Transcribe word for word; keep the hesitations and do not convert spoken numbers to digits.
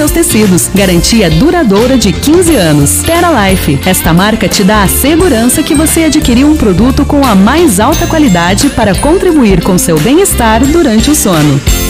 seus tecidos. Garantia duradoura de quinze anos. Teralife. Esta marca te dá a segurança que você adquiriu um produto com a mais alta qualidade para contribuir com seu bem-estar durante o sono.